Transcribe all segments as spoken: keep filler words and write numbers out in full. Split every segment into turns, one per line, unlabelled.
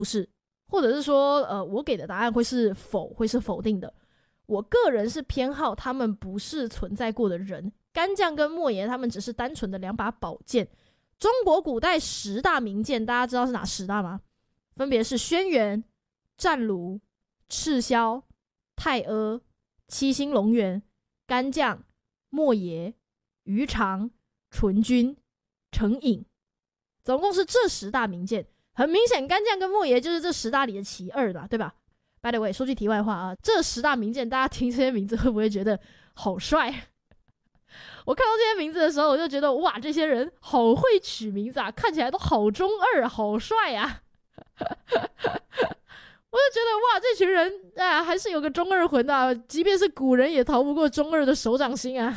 不是，或者是说呃，我给的答案会是否，会是否定的。我个人是偏好他们不是存在过的人，干将跟莫邪他们只是单纯的两把宝剑。中国古代十大名剑，大家知道是哪十大吗？分别是轩辕、战卢、赤霄、太阿、七星龙元、干将、莫邪、于常、纯君、程颖，总共是这十大名剑。很明显干将跟莫邪就是这十大里的其二吧，对吧？ By the way， 说句题外话啊，这十大名剑大家听这些名字会不会觉得好帅？我看到这些名字的时候，我就觉得哇，这些人好会取名字啊，看起来都好中二，好帅啊！我就觉得哇，这群人啊，还是有个中二魂的啊，即便是古人也逃不过中二的手掌心啊！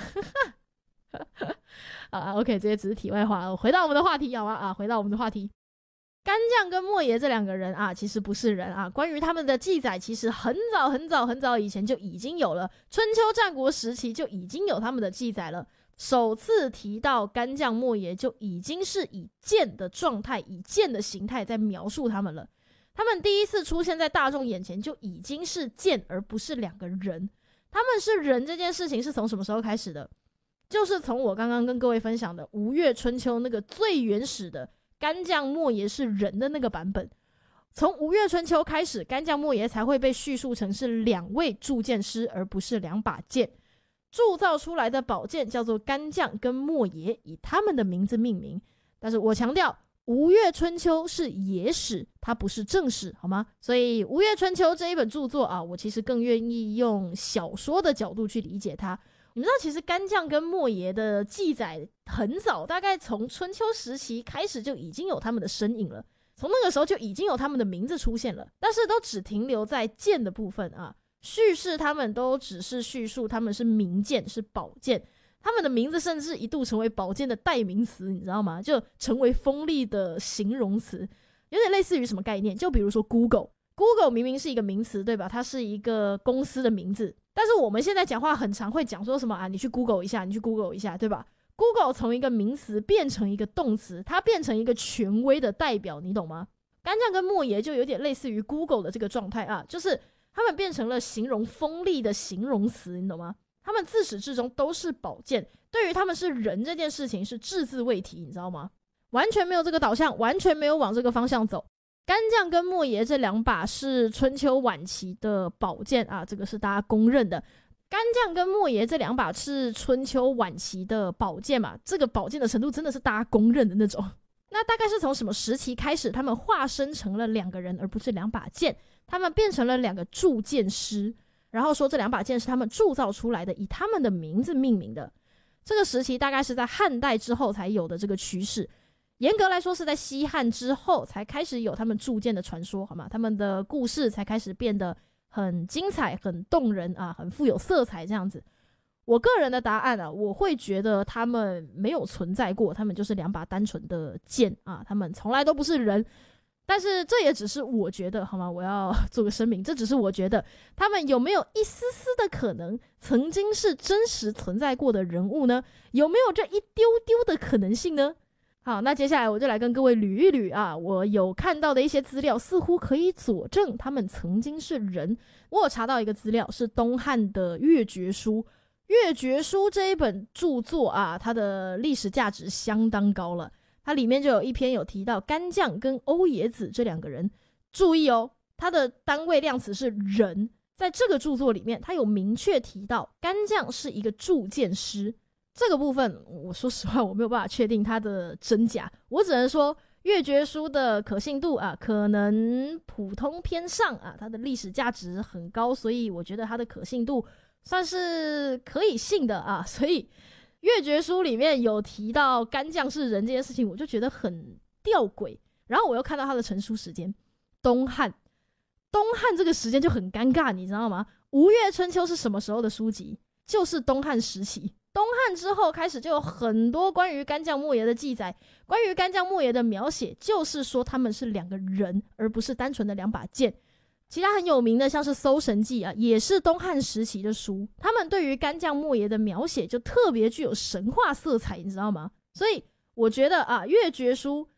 啊 ，OK， 这些只是题外话，回到我们的话题好吗？啊，回到我们的话题。干将跟莫邪这两个人啊，其实不是人啊。关于他们的记载，其实很早很早很早以前就已经有了，春秋战国时期就已经有他们的记载了。首次提到干将莫邪，就已经是以剑的状态，以剑的形态在描述他们了。他们第一次出现在大众眼前，就已经是剑，而不是两个人。他们是人这件事情是从什么时候开始的？就是从我刚刚跟各位分享的吴越春秋那个最原始的干将莫邪是人的那个版本，从吴越春秋开始，干将莫邪才会被叙述成是两位铸剑师，而不是两把剑。铸造出来的宝剑叫做干将跟莫邪，以他们的名字命名。但是我强调，吴越春秋是野史，它不是正史，好吗？所以吴越春秋这一本著作啊，我其实更愿意用小说的角度去理解它。你们知道其实干将跟莫邪的记载很早，大概从春秋时期开始就已经有他们的身影了，从那个时候就已经有他们的名字出现了，但是都只停留在剑的部分啊，叙事他们都只是叙述他们是名剑，是宝剑，他们的名字甚至一度成为宝剑的代名词，你知道吗？就成为锋利的形容词，有点类似于什么概念？就比如说 Google， Google 明明是一个名词，对吧？它是一个公司的名字，但是我们现在讲话很常会讲说什么啊，你去 Google 一下，你去 Google 一下，对吧？ Google 从一个名词变成一个动词，它变成一个权威的代表，你懂吗？干将跟莫邪就有点类似于 Google 的这个状态啊，就是他们变成了形容锋利的形容词，你懂吗？他们自始至终都是宝剑，对于他们是人这件事情是只字未提，你知道吗？完全没有这个导向，完全没有往这个方向走。干将跟莫邪这两把是春秋晚期的宝剑啊，这个是大家公认的。干将跟莫邪这两把是春秋晚期的宝剑嘛，这个宝剑的程度真的是大家公认的那种。那大概是从什么时期开始，他们化身成了两个人，而不是两把剑？他们变成了两个铸剑师，然后说这两把剑是他们铸造出来的，以他们的名字命名的。这个时期大概是在汉代之后才有的这个趋势。严格来说是在西汉之后才开始有他们铸剑的传说，好吗？他们的故事才开始变得很精彩、很动人啊，很富有色彩这样子。我个人的答案啊，我会觉得他们没有存在过，他们就是两把单纯的剑啊，他们从来都不是人。但是这也只是我觉得，好吗？我要做个声明，这只是我觉得，他们有没有一丝丝的可能曾经是真实存在过的人物呢？有没有这一丢丢的可能性呢？好，那接下来我就来跟各位捋一捋啊，我有看到的一些资料似乎可以佐证他们曾经是人。我有查到一个资料，是东汉的《越绝书》。《越绝书》这一本著作啊，它的历史价值相当高了。它里面就有一篇有提到干将跟欧冶子这两个人。注意哦，它的单位量词是人。在这个著作里面，它有明确提到干将是一个铸剑师。这个部分我说实话我没有办法确定它的真假，我只能说越绝书的可信度啊，可能普通偏上啊，它的历史价值很高，所以我觉得它的可信度算是可以信的啊。所以越绝书里面有提到干将是人这件事情，我就觉得很吊诡。然后我又看到它的成书时间，东汉，东汉这个时间就很尴尬，你知道吗？吴越春秋是什么时候的书籍？就是东汉时期。东汉之后开始就有很多关于干将莫邪的记载，关于干将莫邪的描写就是说他们是两个人，而不是单纯的两把剑。其他很有名的像是《搜神记》啊，也是东汉时期的书，他们对于干将莫邪的描写就特别具有神话色彩，你知道吗？所以我觉得啊，《越绝书》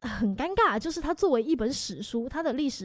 很尴尬，就是它作为一本史书，它的历史